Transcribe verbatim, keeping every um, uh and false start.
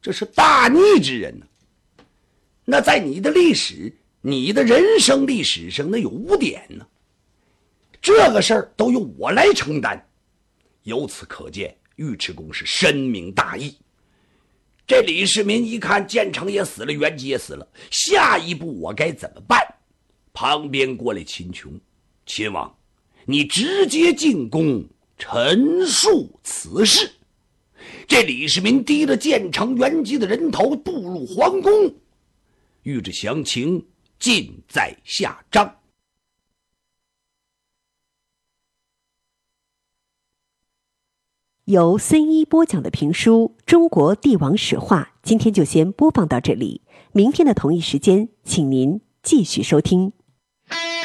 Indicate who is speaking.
Speaker 1: 这是大逆之人呢、啊。那在你的历史，你的人生历史上那有污点呢、啊，这个事儿都由我来承担。由此可见，尉迟恭是深明大义。这李世民一看建成也死了，元吉也死了，下一步我该怎么办？旁边过来秦琼，秦王，你直接进宫陈述此事。这李世民提着建成、元吉的人头步入皇宫，欲知详情，尽在下章。
Speaker 2: 由孙一播讲的评书《中国帝王史话》，今天就先播放到这里。明天的同一时间，请您继续收听。